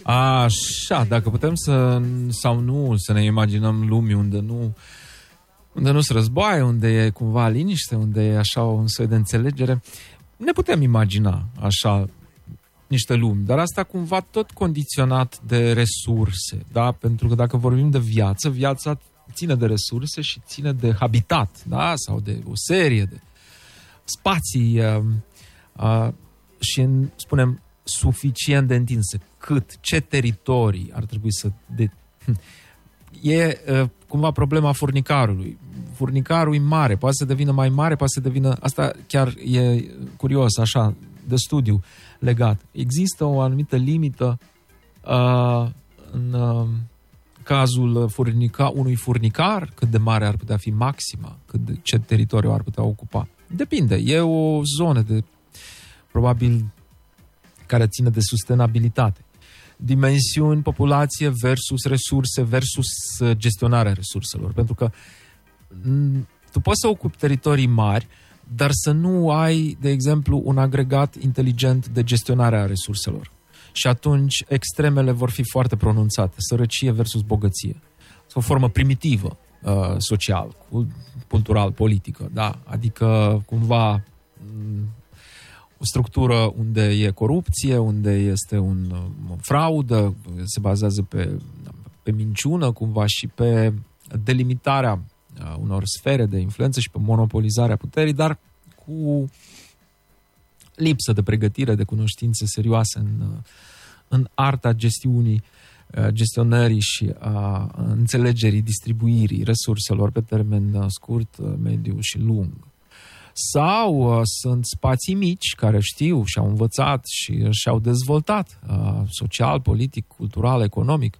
Așa, dacă putem sau nu să ne imaginăm lumii unde nu se războaie, unde e cumva liniște, unde e așa un soi de înțelegere, ne putem imagina așa niște lumi, dar asta cumva tot condiționat de resurse, da? Pentru că dacă vorbim de viața ține de resurse și ține de habitat, da? Sau de o serie de spații și, spunem, suficient de întinse. Ce teritorii ar trebui să... E cumva problema furnicarului. Furnicarul e mare, poate să devină mai mare, poate să devină... Asta chiar e curios, așa, de studiu legat. Există o anumită limită în cazul unui furnicar, cât de mare ar putea fi maxima, ce teritoriu ar putea ocupa. Depinde, e o zonă de, probabil, care ține de sustenabilitate. Dimensiuni, populație versus resurse versus gestionarea resurselor. Pentru că tu poți să ocupi teritorii mari, dar să nu ai, de exemplu, un agregat inteligent de gestionare a resurselor. Și atunci extremele vor fi foarte pronunțate. Sărăcie versus bogăție. O formă primitivă social, cultural, politică. Da? Adică, cumva, o structură unde e corupție, unde este o fraudă, se bazează pe minciună, cumva, și pe delimitarea unor sfere de influență și pe monopolizarea puterii, dar cu lipsă de pregătire, de cunoștințe serioase în arta gestionării și a înțelegerii distribuirii resurselor pe termen scurt, mediu și lung. Sau sunt spații mici care știu și au învățat și și-au dezvoltat social, politic, cultural, economic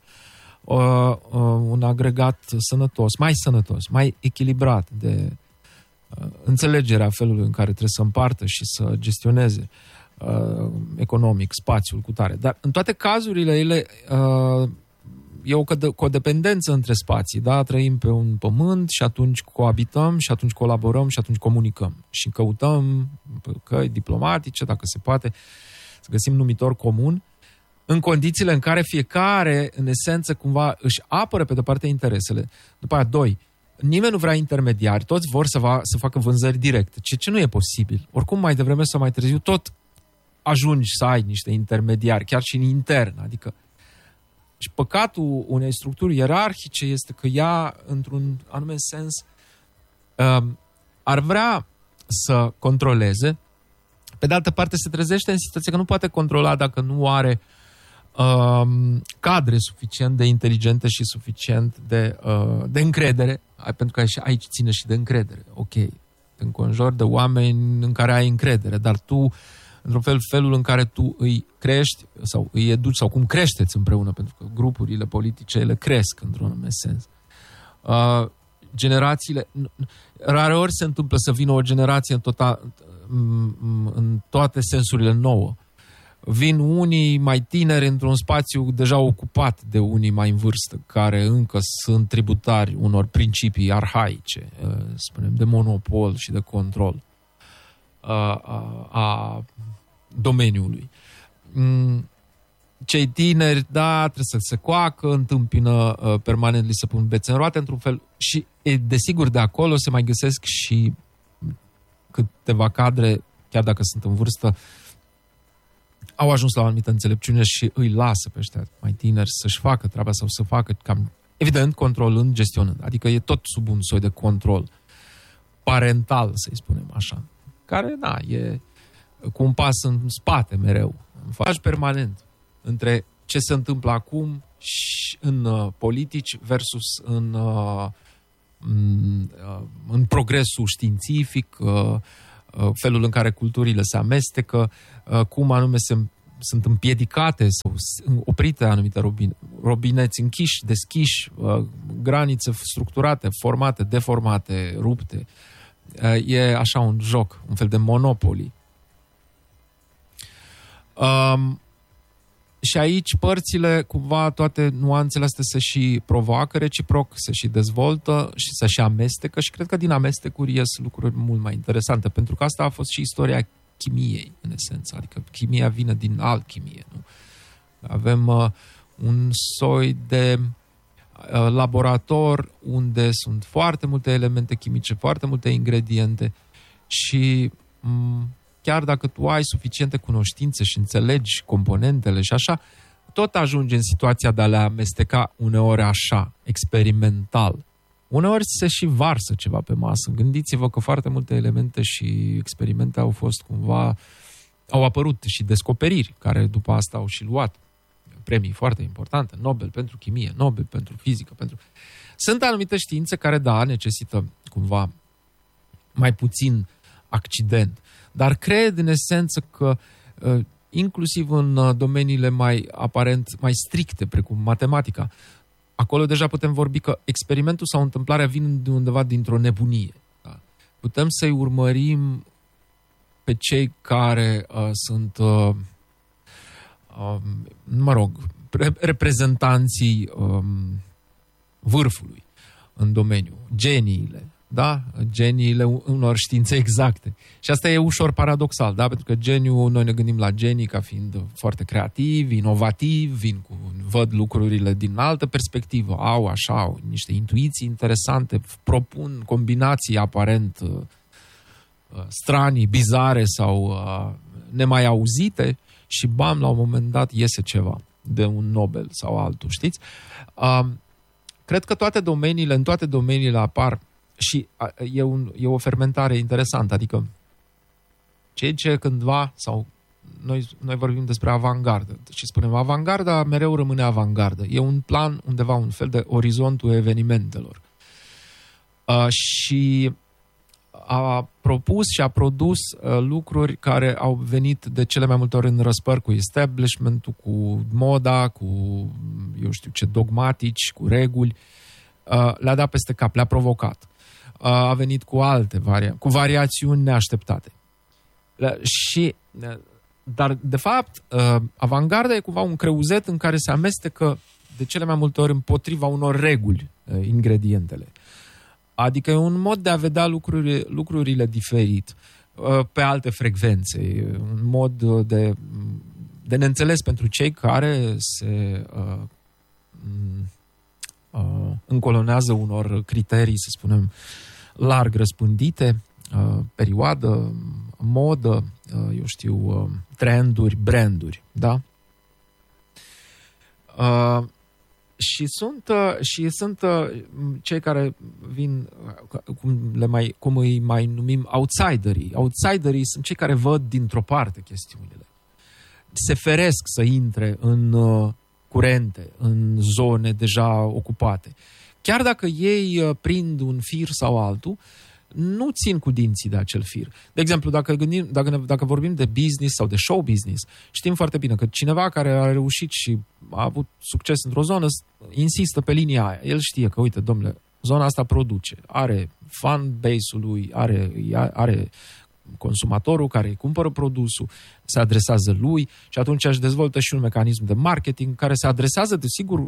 un agregat sănătos, mai echilibrat de înțelegerea felului în care trebuie să împartă și să gestioneze economic spațiul cu tare. Dar în toate cazurile ele e o codependență între spații, da? Trăim pe un pământ și atunci coabităm și atunci colaborăm și atunci comunicăm și căutăm pe căi diplomatice, dacă se poate, să găsim numitor comun în condițiile în care fiecare, în esență, cumva își apără pe de-o parte interesele. După aia, doi, nimeni nu vrea intermediari, toți vor să facă vânzări directe, ce nu e posibil. Oricum, mai devreme sau mai târziu, tot ajungi să ai niște intermediari, chiar și în intern. Adică, și păcatul unei structuri ierarhice este că ea, într-un anume sens, ar vrea să controleze, pe de altă parte se trezește în situația că nu poate controla dacă nu are cadre suficient de inteligente și suficient de încredere, pentru că aici ține și de încredere. Ok, te înconjori de oameni în care ai încredere, dar tu, într-un felul în care tu îi crești sau îi educi sau cum creșteți împreună, pentru că grupurile politice, ele cresc într-un anume sens. Generațiile, rareori se întâmplă să vină o generație în toate sensurile nouă. Vin unii mai tineri într-un spațiu deja ocupat de unii mai în vârstă, care încă sunt tributari unor principii arhaice, spunem, de monopol și de control a domeniului. Cei tineri, da, trebuie să se coacă, întâmpină permanent, li se pun bețe în roate, într-un fel, și desigur de acolo se mai găsesc și câteva cadre, chiar dacă sunt în vârstă, au ajuns la o anumită înțelepciune și îi lasă pe ăștia mai tineri să-și facă treaba sau să facă cam, evident, controlând, gestionând. Adică e tot sub un soi de control parental, să-i spunem așa, care, da, e cu un pas în spate mereu. Faci permanent între ce se întâmplă acum și în politici versus în progresul științific, felul în care culturile se amestecă, cum anume sunt împiedicate sau oprite anumite robineți închiși, deschiși, granițe structurate, formate, deformate, rupte. E așa un joc, un fel de Monopoly. Și aici părțile, cumva, toate nuanțele astea se și provoacă reciproc, se și dezvoltă și se și amestecă și cred că din amestecuri ies lucruri mult mai interesante, pentru că asta a fost și istoria chimiei, în esență. Adică chimia vine din alchimie, nu? Avem un soi de laborator unde sunt foarte multe elemente chimice, foarte multe ingrediente și chiar dacă tu ai suficiente cunoștințe și înțelegi componentele și așa, tot ajungi în situația de a le amesteca uneori așa, experimental. Uneori se și varsă ceva pe masă. Gândiți-vă că foarte multe elemente și experimente au fost cumva, au apărut și descoperiri care după asta au și luat premii foarte importante, Nobel pentru chimie, Nobel pentru fizică, Sunt anumite științe care, da, necesită cumva mai puțin accident, dar cred în esență că inclusiv în domeniile mai aparent, mai stricte, precum matematica, acolo deja putem vorbi că experimentul sau întâmplarea vin de undeva dintr-o nebunie. Da? Putem să-i urmărim pe cei care sunt, reprezentanții vârfului în domeniu, geniile, da? Geniile unor științe exacte. Și asta e ușor paradoxal, da? Pentru că geniul, noi ne gândim la genii ca fiind foarte creativi, inovativi, văd lucrurile din altă perspectivă, au niște intuiții interesante, propun combinații aparent stranii, bizare sau nemai auzite și bam, la un moment dat iese ceva de un Nobel sau altul, știți? Cred că în toate domeniile apar și e o fermentare interesantă, adică cei ce cândva, sau noi vorbim despre avangardă și spunem avangarda mereu rămâne avangardă. E un plan undeva, un fel de orizontul evenimentelor. Și a propus și a produs lucruri care au venit de cele mai multe ori în răspăr cu establishment-ul, cu moda, cu eu știu ce dogmatici, cu reguli. Le-a dat peste cap, le-a provocat. A venit cu alte cu variațiuni neașteptate. Dar, de fapt, avangarda e cumva un creuzet în care se amestecă de cele mai multe ori împotriva unor reguli ingredientele. Adică e un mod de a vedea lucrurile diferit, pe alte frecvențe, un mod de neînțeles pentru cei care se încolonează unor criterii, să spunem, larg răspândite, perioadă, modă, trenduri, branduri, da? Și sunt cei care vin, cum îi mai numim, outsiderii. Outsiderii sunt cei care văd dintr-o parte chestiunile. Se feresc să intre în curente, în zone deja ocupate. Chiar dacă ei prind un fir sau altul, nu țin cu dinții de acel fir. De exemplu, dacă vorbim de business sau de show business, știm foarte bine că cineva care a reușit și a avut succes într-o zonă insistă pe linia aia. El știe că, uite, domnule, zona asta produce, are fan base-ul lui, are consumatorul care îi cumpără produsul, se adresează lui și atunci își dezvoltă și un mecanism de marketing care se adresează, desigur,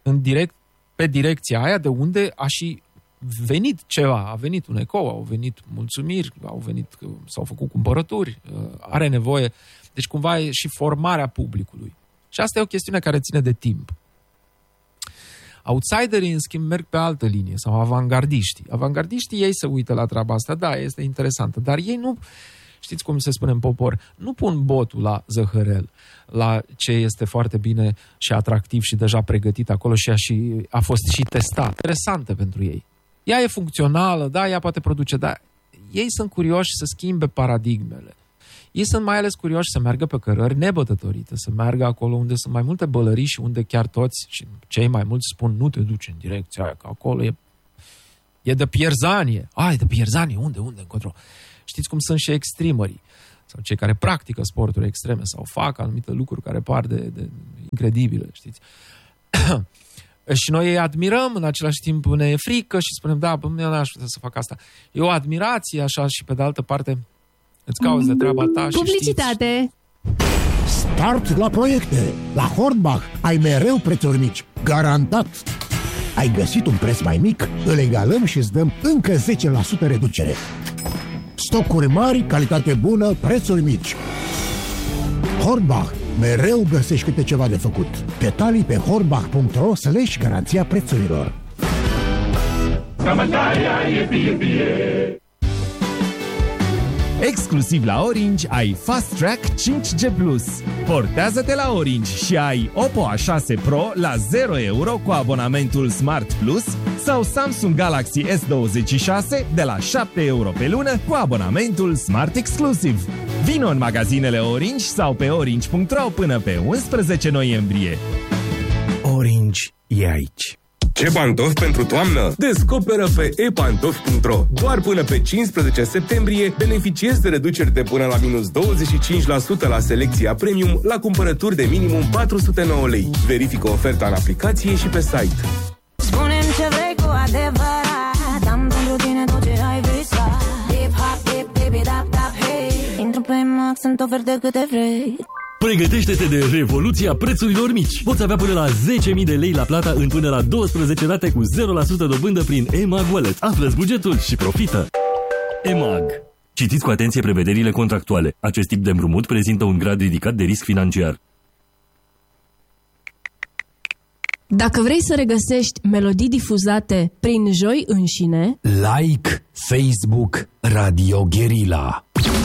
pe direcția aia de unde a și venit ceva, a venit un ecou, au venit mulțumiri, s-au făcut cumpărături, are nevoie. Deci cumva e și formarea publicului. Și asta e o chestiune care ține de timp. Outsiderii, în schimb, merg pe altă linie, sau avangardiștii. Avangardiștii, ei se uită la treaba asta, da, este interesantă, dar ei nu, știți cum se spune în popor, nu pun botul la zăhărel, la ce este foarte bine și atractiv și deja pregătit acolo și a fost și testat. Interesantă pentru ei. Ea e funcțională, da, ea poate produce, dar ei sunt curioși să schimbe paradigmele. Ei sunt mai ales curioși să meargă pe cărări nebătătorite, să meargă acolo unde sunt mai multe bălării și unde chiar toți și cei mai mulți spun nu te duci în direcția aia, că acolo e de pierzanie. E de pierzanie, unde, încotro? Știți cum sunt și extremerii sau cei care practică sporturi extreme sau fac anumite lucruri care par de incredibile, știți? Și noi îi admirăm, în același timp ne e frică și spunem, da, eu n-aș putea să fac asta. E o admirație, așa, și pe de altă parte îți cauți de treaba ta și publicitate! Știți. Start la proiecte! La Hornbach ai mereu prețuri mici, garantat! Ai găsit un preț mai mic, îl egalăm și îți dăm încă 10% reducere. Stocuri mari, calitate bună, prețuri mici. Hornbach, Mereu găsești câte ceva de făcut. Detalii pe hornbach.ro/garanția prețurilor. Exclusiv la Orange ai Fast Track 5G+. Portează-te la Orange și ai Oppo A6 Pro la 0 euro cu abonamentul Smart Plus sau Samsung Galaxy S26 de la 7 euro pe lună cu abonamentul Smart Exclusive. Vino în magazinele Orange sau pe orange.ro până pe 11 noiembrie. Orange e aici. Ce pantofi pentru toamnă? Descoperă pe epantofi.ro. Doar până pe 15 septembrie beneficiezi de reduceri de până la minus 25% la selecția premium la cumpărături de minimum 409 lei. Verifică oferta în aplicație și pe site. Spune-mi ce vrei cu adevărat, am pentru tine tot ce ai visat. Hip hop, hip, baby, dap, dap, hey. Intru pe Max, sunt oferte câte vrei. Pregătește-te de revoluția prețurilor mici. Poți avea până la 10.000 de lei la plata în până la 12 rate cu 0% dobândă prin EMAG Wallet. Află-ți bugetul și profită! EMAG. Citiți cu atenție prevederile contractuale. Acest tip de împrumut prezintă un grad ridicat de risc financiar. Dacă vrei să regăsești melodii difuzate prin Joi înșine, Like Facebook Radio Guerilla.